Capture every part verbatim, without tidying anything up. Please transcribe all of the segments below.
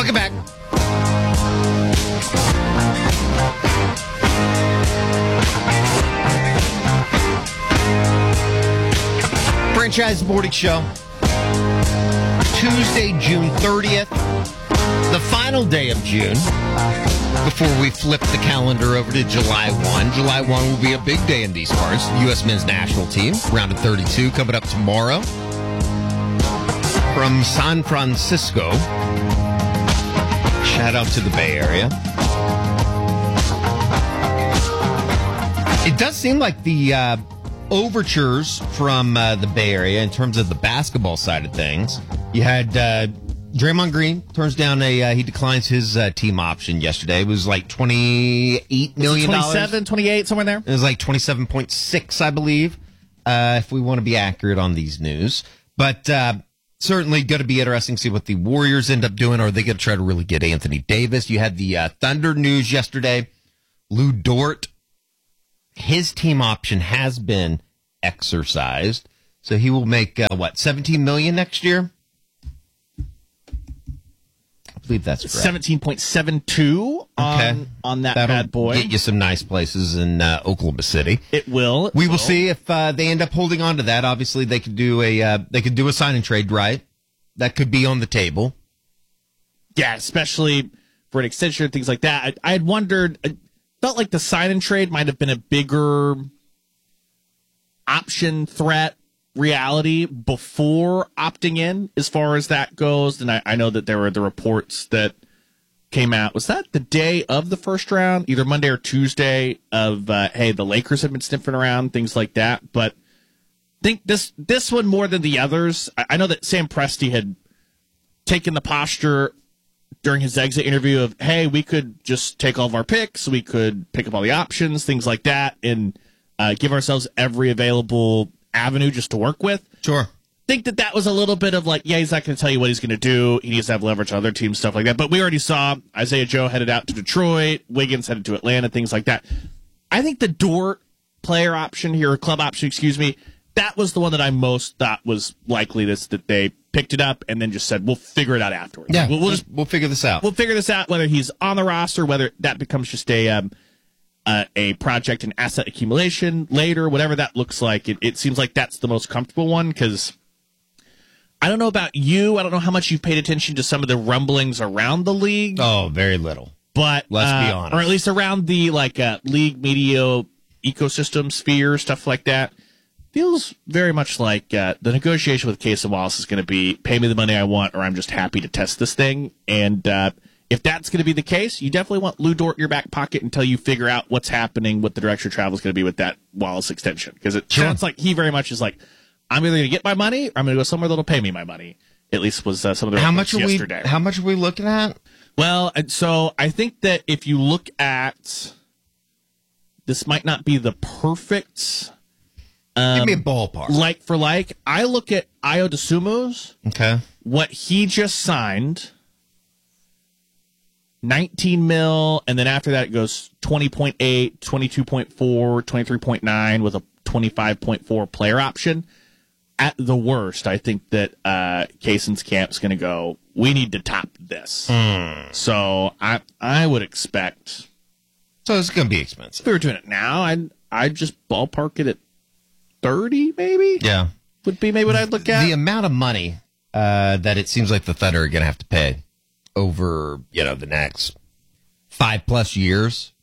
Welcome back. Franchise Morning Show. Tuesday, June thirtieth. The final day of June. Before we flip the calendar over to July first. July first will be a big day in these parts. U S men's national team, round of thirty-two, coming up tomorrow. From San Francisco. Shout out to the Bay Area. It does seem like the uh, overtures from uh, the Bay Area in terms of the basketball side of things. You had uh, Draymond Green turns down a, uh, he declines his uh, team option yesterday. It was like twenty-eight million dollars. twenty-seven, twenty-eight, somewhere there. It was like twenty-seven point six, I believe, uh, if we want to be accurate on these news. But uh, certainly going to be interesting to see what the Warriors end up doing. Or are they going to try to really get Anthony Davis? You had the uh, Thunder news yesterday. Lou Dort, his team option has been exercised. So he will make, uh, what, seventeen million dollars next year? I believe that's correct. seventeen point seven two on, okay. on that That'll bad boy. Get you some nice places in uh, Oklahoma City. It will. It we will, will see if uh, they end up holding on to that. Obviously, they could do a uh, they could do a sign and trade, right? That could be on the table. Yeah, especially for an extension and things like that. I, I had wondered. I felt like the sign and trade might have been a bigger option threat reality before opting in as far as that goes. And I, I know that there were the reports that came out. Was that the day of the first round, either Monday or Tuesday, of, uh, hey, the Lakers have been sniffing around, things like that. But I think this, this one more than the others. I, I know that Sam Presti had taken the posture during his exit interview of, hey, we could just take all of our picks. We could pick up all the options, things like that, and uh, give ourselves every available avenue just to work with. Sure. Think that that was a little bit of like, yeah, he's not going to tell you what he's going to do. He needs to have leverage on other teams, stuff like that. But we already saw Isaiah Joe headed out to Detroit, Wiggins headed to Atlanta, things like that. I think the Dort player option here, or club option, excuse me, that was the one that I most thought was likely this, that they picked it up and then just said, we'll figure it out afterwards. Yeah, we'll, we'll just we'll figure this out. We'll figure this out, whether he's on the roster, whether that becomes just a um, uh, a project and asset accumulation later, whatever that looks like. It, it seems like that's the most comfortable one, because I don't know about you. I don't know how much you've paid attention to some of the rumblings around the league. Oh, very little. But let's uh, be honest. Or at least around the like uh, league media ecosystem sphere, stuff like that. Feels very much like uh, the negotiation with Case and Wallace is going to be pay me the money I want, or I'm just happy to test this thing. And uh, if that's going to be the case, you definitely want Lou Dort in your back pocket until you figure out what's happening, what the direction of travel is going to be with that Wallace extension. Because it Sure. sounds like he very much is like, I'm either going to get my money or I'm going to go somewhere that'll pay me my money. At least was uh, some of the how much are yesterday. we? How much are we looking at? Well, and so I think that if you look at, this might not be the perfect. Um, Give me a ballpark. Like for like, I look at Ayo Dosunmu's. Okay. What he just signed, nineteen mil, and then after that it goes twenty point eight, twenty-two point four, twenty-three point nine with a twenty-five point four player option. At the worst, I think that uh, Kaysen's camp's going to go, we need to top this. Mm. So I I would expect. So it's going to be expensive. If we were doing it now, I'd, I'd just ballpark it at thirty, maybe? Yeah. Would be maybe what I'd look at. The amount of money uh, that it seems like the Thunder are going to have to pay over, you know, the next five plus years.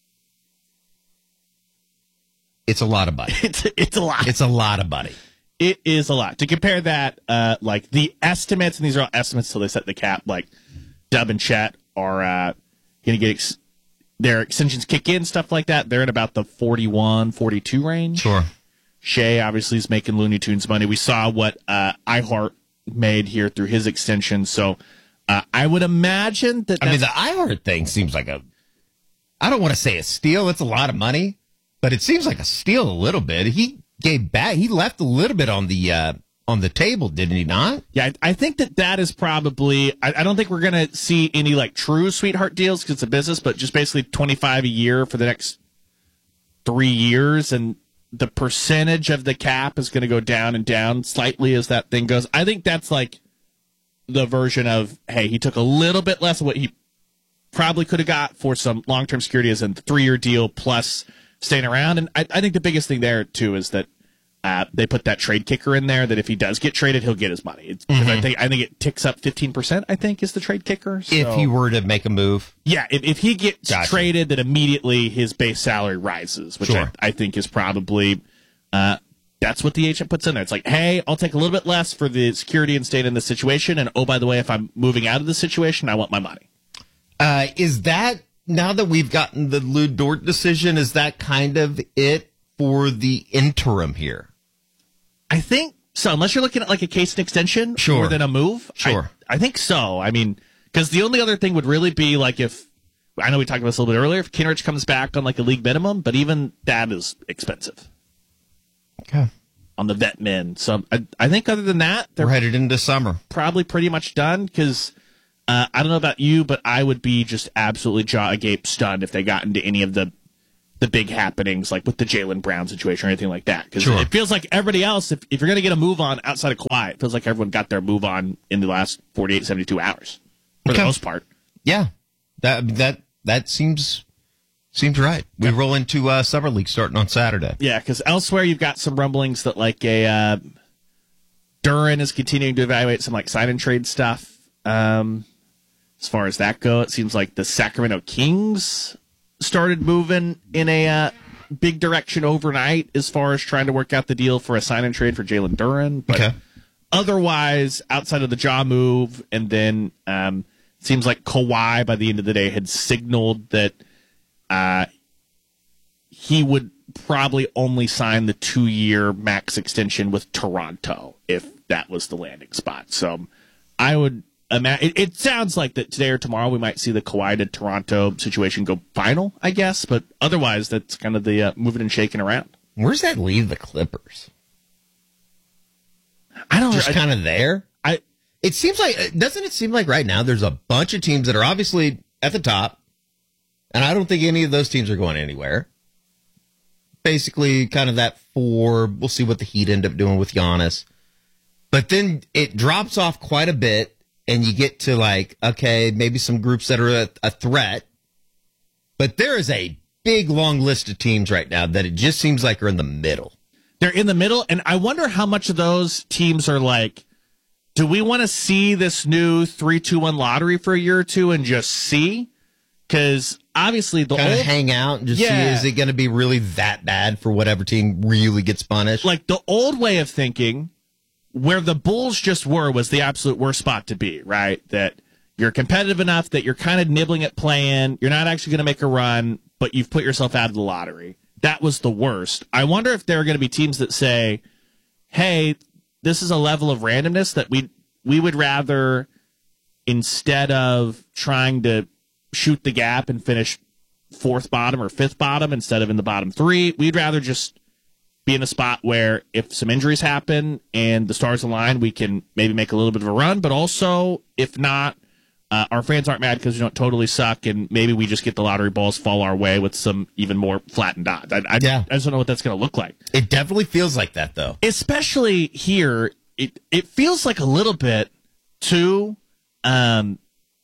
It's a lot of money. it's, it's a lot. It's a lot of money. It is a lot. To compare that, uh, like the estimates, and these are all estimates till they set the cap, like Dub and Chet are uh, going to get ex- their extensions kick in, stuff like that. They're at about the forty-one, forty-two range. Sure. Shea obviously is making Looney Tunes money. We saw what uh, iHeart made here through his extension. So uh, I would imagine that. I mean, the iHeart thing seems like a. I don't want to say a steal. It's a lot of money, but it seems like a steal a little bit. He gave back. He left a little bit on the uh, on the table, didn't he not? Yeah, I, I think that that is probably. I, I don't think we're going to see any like true sweetheart deals because it's a business, but just basically twenty-five a year for the next three years, and the percentage of the cap is going to go down and down slightly as that thing goes. I think that's like the version of, hey, he took a little bit less of what he probably could have got for some long-term security as a three-year deal plus staying around. And I, I think the biggest thing there, too, is that uh, they put that trade kicker in there that if he does get traded, he'll get his money. It's, mm-hmm. I think I think it ticks up fifteen percent, I think, is the trade kicker. So, if he were to make a move? Yeah, if, if he gets gotcha. traded, then immediately his base salary rises, which sure. I, I think is probably uh, that's what the agent puts in there. It's like, hey, I'll take a little bit less for the security and staying in this situation. And, oh, by the way, if I'm moving out of the situation, I want my money. Uh, is that, now that we've gotten the Lou Dort decision, is that kind of it for the interim here? I think so, unless you're looking at like a case extension sure. more than a move. Sure. I, I think so. I mean, because the only other thing would really be like if, I know we talked about this a little bit earlier, if Kinrich comes back on like a league minimum, but even that is expensive. Okay. On the vet men. So I, I think other than that, they're We're headed into summer. Probably pretty much done because uh, I don't know about you, but I would be just absolutely jaw agape stunned if they got into any of the the big happenings, like with the Jaylen Brown situation or anything like that. Because sure. it feels like everybody else, if, if you're going to get a move on outside of Kawhi, it feels like everyone got their move on in the last forty-eight, seventy-two hours, for okay. the most part. Yeah, that that that seems seems right. We yep. roll into uh, Summer League starting on Saturday. Yeah, because elsewhere you've got some rumblings that like a uh, Duren is continuing to evaluate some like sign and trade stuff. Um, as far as that go, it seems like the Sacramento Kings started moving in a uh, big direction overnight as far as trying to work out the deal for a sign and trade for Jalen Duren. But okay. otherwise, outside of the jaw move, and then um, it seems like Kawhi by the end of the day had signaled that uh, he would probably only sign the two-year max extension with Toronto if that was the landing spot. So I would It, it sounds like that today or tomorrow we might see the Kawhi to Toronto situation go final, I guess. But otherwise, that's kind of the uh, moving and shaking around. Where does that leave the Clippers? I don't know. Just kind of there? I. It seems like, doesn't it seem like right now there's a bunch of teams that are obviously at the top, and I don't think any of those teams are going anywhere. Basically, kind of that four. We'll see what the Heat end up doing with Giannis. But then it drops off quite a bit. And you get to like, okay, maybe some groups that are a, a threat. But there is a big, long list of teams right now that it just seems like are in the middle. They're in the middle. And I wonder how much of those teams are like, do we want to see this new three two one lottery for a year or two and just see? Because obviously the kind old, of hang out and just yeah. see, is it going to be really that bad for whatever team really gets punished? Like the old way of thinking, where the Bulls just were was the absolute worst spot to be, right? That you're competitive enough that you're kind of nibbling at playing. You're not actually going to make a run, but you've put yourself out of the lottery. That was the worst. I wonder if there are going to be teams that say, hey, this is a level of randomness that we we would rather, instead of trying to shoot the gap and finish fourth bottom or fifth bottom instead of in the bottom three, we'd rather just be in a spot where if some injuries happen and the stars align, we can maybe make a little bit of a run. But also, if not, uh, our fans aren't mad because we don't totally suck, and maybe we just get the lottery balls fall our way with some even more flattened odds. I, I, yeah. I just don't know what that's going to look like. It definitely feels like that, though. Especially here, it it feels like a little bit, too, um,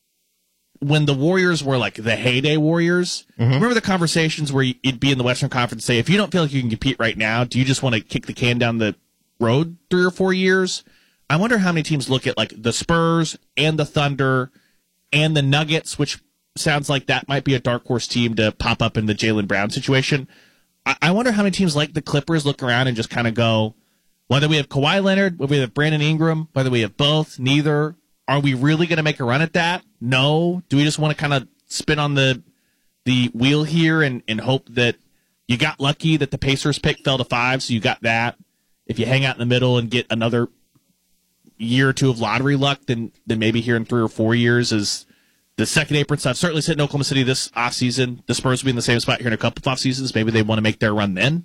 when the Warriors were like the heyday Warriors. Mm-hmm. Remember the conversations where you'd be in the Western Conference and say, if you don't feel like you can compete right now, do you just want to kick the can down the road three or four years? I wonder how many teams look at like the Spurs and the Thunder and the Nuggets, which sounds like that might be a dark horse team to pop up in the Jaylen Brown situation. I, I wonder how many teams like the Clippers look around and just kind of go, whether we have Kawhi Leonard, whether we have Brandon Ingram, whether we have both, neither, are we really going to make a run at that? No. Do we just want to kind of spin on the the wheel here and, and hope that you got lucky that the Pacers pick fell to five, so you got that? If you hang out in the middle and get another year or two of lottery luck, then then maybe here in three or four years is the second apron stuff. Certainly sitting in Oklahoma City this offseason. The Spurs will be in the same spot here in a couple of off seasons. Maybe they want to make their run then.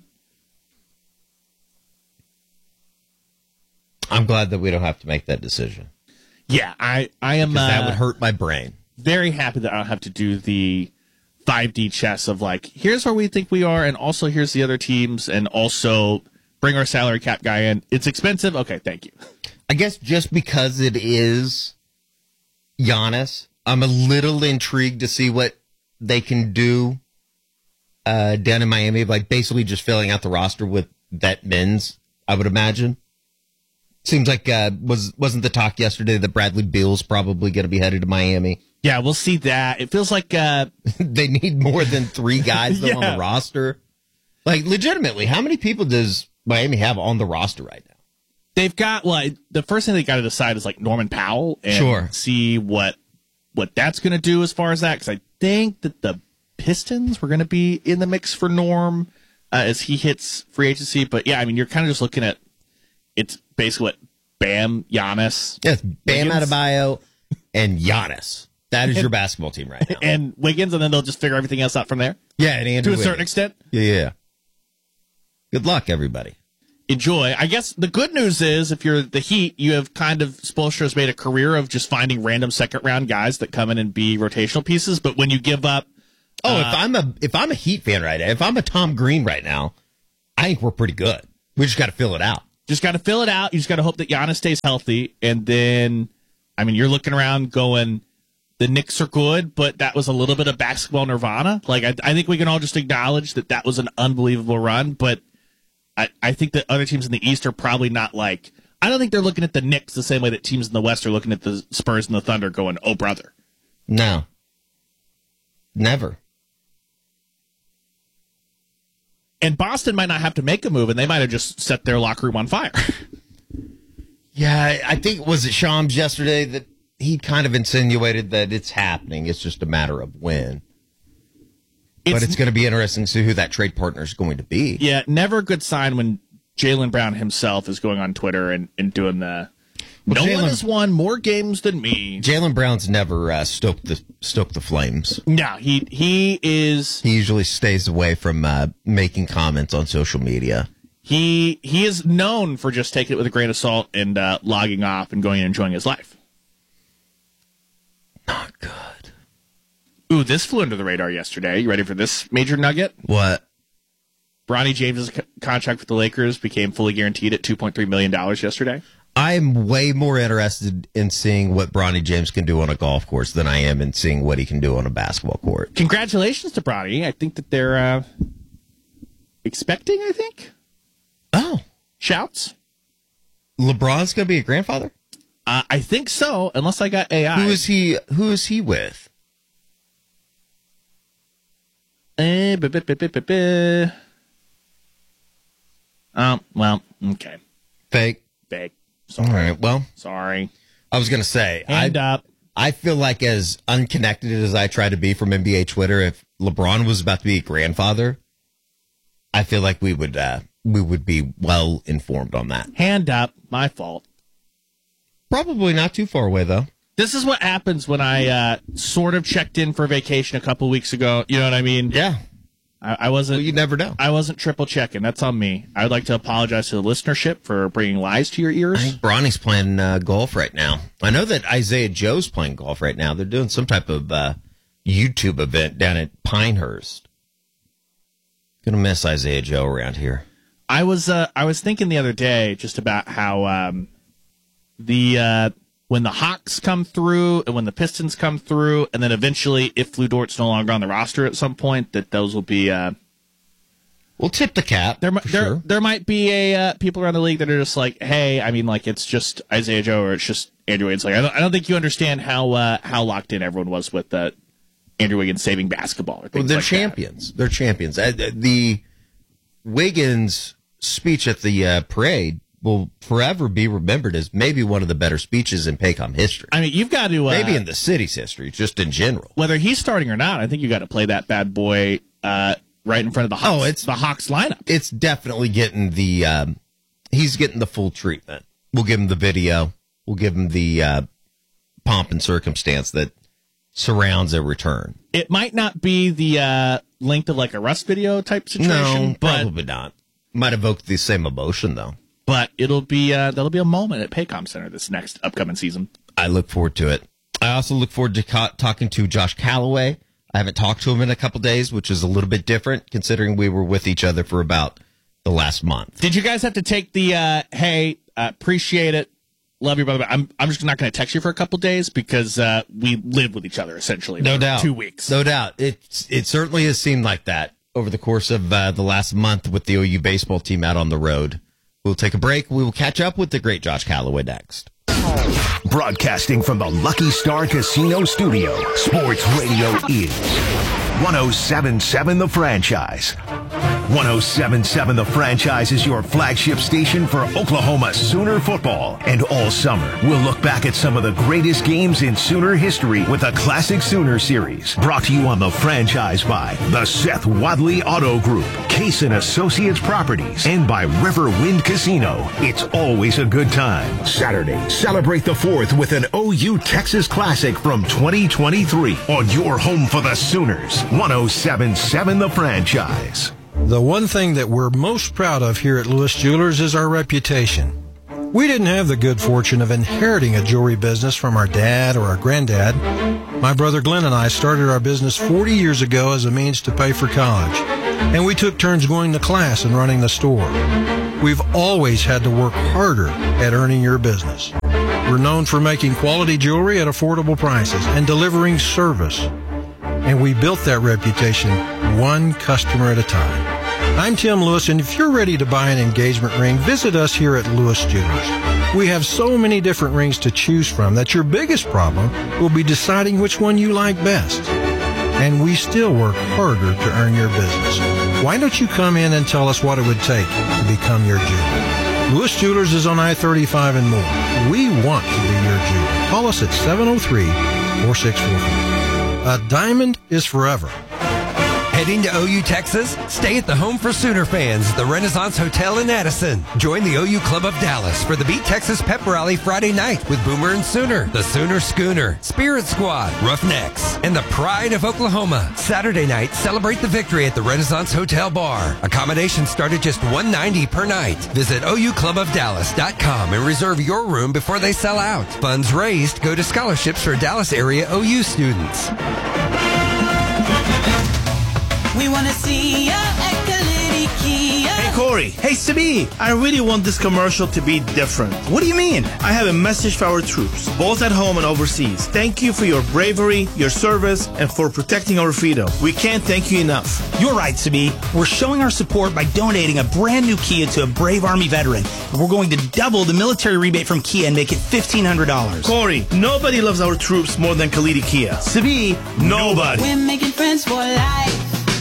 I'm glad that we don't have to make that decision. Yeah, I, I am. Because that uh, would hurt my brain. Very happy that I don't have to do the five D chess of like, here's where we think we are, and also here's the other teams, and also bring our salary cap guy in. It's expensive. Okay, thank you. I guess just because it is Giannis. I'm a little intrigued to see what they can do uh, down in Miami, like basically just filling out the roster with vet men's, I would imagine. Seems like uh, was wasn't the talk yesterday that Bradley Beal's probably going to be headed to Miami? Yeah, we'll see that. It feels like uh, they need more than three guys though, yeah. on the roster. Like, legitimately, how many people does Miami have on the roster right now? They've got, well, the first thing they got to decide is like Norman Powell and Sure. see what what that's going to do as far as that. Because I think that the Pistons were going to be in the mix for Norm uh, as he hits free agency. But yeah, I mean, you're kind of just looking at it's basically what Bam, Giannis, Yes, Bam Wiggins. Adebayo and Giannis. That is And- your basketball team right now. and Wiggins, and then they'll just figure everything else out from there Yeah, and Andrew to a certain Wiggins. extent. Yeah, yeah. Good luck, everybody. Enjoy. I guess the good news is if you're the Heat, you have kind of Spoelstra's made a career of just finding random second round guys that come in and be rotational pieces. But when you give up, Oh, Uh, if I'm a if I'm a Heat fan right now, if I'm a Tom Green right now, I think we're pretty good. We just got to fill it out. just got to fill it out. You just got to hope that Giannis stays healthy. And then, I mean, you're looking around going, the Knicks are good, but that was a little bit of basketball nirvana. Like, I, I think we can all just acknowledge that that was an unbelievable run. But I, I think that other teams in the East are probably not like, I don't think they're looking at the Knicks the same way that teams in the West are looking at the Spurs and the Thunder going, oh, brother. No, never. And Boston might not have to make a move, and they might have just set their locker room on fire. Yeah, I- I think was it Shams yesterday that he kind of insinuated that it's happening. It's just a matter of when. but it's going to be interesting to see who that trade partner is going to be. Yeah, never a good sign when Jaylen Brown himself is going on Twitter and, and doing the Well, no Jaylen- one has won more games than me. Jaylen Brown's never uh, stoked the stoked the flames. No, he he is He usually stays away from uh, making comments on social media. he he is known for just taking it with a grain of salt and uh, logging off and going and enjoying his life. Not good. Ooh, this flew under the radar yesterday. You ready for this major nugget? What? Bronny James' co- contract with the Lakers became fully guaranteed at two point three million dollars yesterday. I'm way more interested in seeing what Bronny James can do on a golf course than I am in seeing what he can do on a basketball court. Congratulations to Bronny. I think that they're uh, expecting, I think, Oh, shouts. LeBron's going to be a grandfather? Uh, I think so, unless I got A I. Who is he? Who is he with? Eh, ba- ba- ba- ba- ba- ba. Oh, well, okay. Fake. Fake. All right. Well, Sorry. I was going to say, I, Hand up. I feel like as unconnected as I try to be from N B A Twitter, if LeBron was about to be a grandfather, I feel like we would uh, we would be well informed on that. Hand up. My fault. Probably not too far away though. This is what happens when I uh, sort of checked in for vacation a couple weeks ago. You know what I mean? Yeah. I, I wasn't. Well, you never know. I wasn't triple checking. That's on me. I would like to apologize to the listenership for bringing lies to your ears. I think Bronny's playing uh, golf right now. I know that Isaiah Joe's playing golf right now. They're doing some type of uh, YouTube event down at Pinehurst. Gonna miss Isaiah Joe around here. I was uh, I was thinking the other day just about how um, the uh, when the Hawks come through and when the Pistons come through, and then eventually, if Lou Dort's no longer on the roster at some point, that those will be uh, We'll tip the cap. there. mi- for There sure. there might be a uh, people around the league that are just like, hey, I mean, like it's just Isaiah Joe or it's just Andrew Wiggins. Like I don't I don't think you understand how uh, how locked in everyone was with uh, Andrew Wiggins saving basketball or Well, things they're like that. champions. They're champions. Uh, the Wiggins speech at the uh, parade will forever be remembered as maybe one of the better speeches in Paycom history. I mean, you've got to uh, Maybe in the city's history, just in general. whether he's starting or not, I think you got to play that bad boy uh, right in front of the Hawks. Oh, it's- the Hawks lineup. It's definitely getting the um, he's getting the full treatment. We'll give him the video. We'll give him the uh, pomp and circumstance that surrounds a return. It might not be the uh, length of like a Rust video type situation, No, but probably not. Might evoke the same emotion though. but it'll be uh, that'll be a moment at Paycom Center this next upcoming season. I look forward to it. I also look forward to ca- talking to Josh Calloway. I haven't talked to him in a couple days, which is a little bit different considering we were with each other for about the last month. Did you guys have to take the uh, hey uh, appreciate it love your brother. But I'm I'm just not going to text you for a couple days because uh, we live with each other essentially. No for doubt. Two weeks. No doubt. It, it certainly has seemed like that over the course of uh, the last month with the O U baseball team out on the road. We'll take a break. We will catch up with the great Josh Calloway next. Broadcasting from the Lucky Star Casino Studio, Sports Radio is one oh seven point seven The Franchise. one oh seven point seven The Franchise is your flagship station for Oklahoma Sooner football. And all summer, we'll look back at some of the greatest games in Sooner history with a Classic Sooner series. Brought to you on The Franchise by the Seth Wadley Auto Group, Case and Associates Properties, and by River Wind Casino. It's always a good time. Saturday, celebrate the fourth with an O U Texas Classic from twenty twenty-three on your home for the Sooners. one oh seven point seven The Franchise. The one thing that we're most proud of here at Lewis Jewelers is our reputation. We didn't have the good fortune of inheriting a jewelry business from our dad or our granddad. My brother Glenn and I started our business forty years ago as a means to pay for college, and we took turns going to class and running the store. We've always had to work harder at earning your business. We're known for making quality jewelry at affordable prices and delivering service. And we built that reputation one customer at a time. I'm Tim Lewis, and if you're ready to buy an engagement ring, visit us here at Lewis Jewelers. We have so many different rings to choose from that your biggest problem will be deciding which one you like best. And we still work harder to earn your business. Why don't you come in and tell us what it would take to become your jeweler? Lewis Jewelers is on I thirty-five and more. We want to be your jeweler. Call us at seven oh three, four six four four. A diamond is forever. Heading to O U Texas? Stay at the home for Sooner fans, the Renaissance Hotel in Addison. Join the O U Club of Dallas for the Beat Texas Pep Rally Friday night with Boomer and Sooner, the Sooner Schooner, Spirit Squad, Roughnecks, and the Pride of Oklahoma. Saturday night, celebrate the victory at the Renaissance Hotel Bar. Accommodations start at just one hundred ninety dollars per night. Visit O U club of dallas dot com and reserve your room before they sell out. Funds raised go to scholarships for Dallas area O U students. We want to see ya at Kalidi Kia. Hey, Corey. Hey, Sabi. I really want this commercial to be different. What do you mean? I have a message for our troops, both at home and overseas. Thank you for your bravery, your service, and for protecting our freedom. We can't thank you enough. You're right, Sabi. We're showing our support by donating a brand new Kia to a brave Army veteran. And we're going to double the military rebate from Kia and make it fifteen hundred dollars. Corey, nobody loves our troops more than Kalidi Kia. Sabi, nobody. We're making friends for life.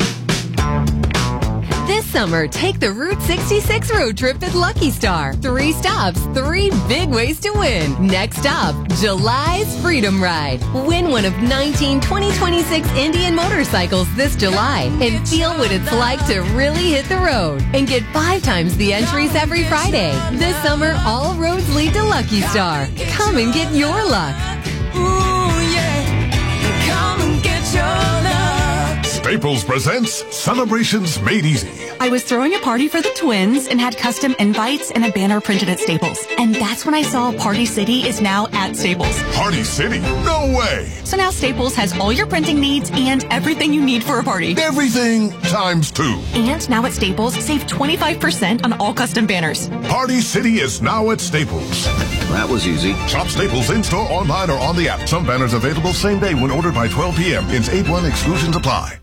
This summer, take the Route sixty-six road trip at Lucky Star. Three stops, three big ways to win. Next stop, July's Freedom Ride. Win one of nineteen twenty twenty-six Indian motorcycles this July and feel what it's like to really hit the road. And get five times the entries every Friday. This summer, all roads lead to Lucky Star. Come and get your luck. Ooh, yeah. Come and get your luck. Staples presents Celebrations Made Easy. I was throwing a party for the twins and had custom invites and a banner printed at Staples. And that's when I saw Party City is now at Staples. Party City? No way! So now Staples has all your printing needs and everything you need for a party. Everything times two. And now at Staples, save twenty-five percent on all custom banners. Party City is now at Staples. That was easy. Shop Staples in-store, online, or on the app. Some banners available same day when ordered by twelve p.m. Ins eight one exclusions apply.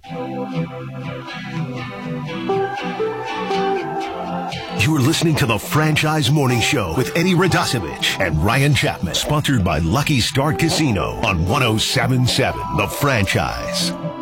You're listening to the Franchise Morning Show with Eddie Radosevich and Ryan Chapman. Sponsored by Lucky Start Casino on one oh seven point seven The Franchise.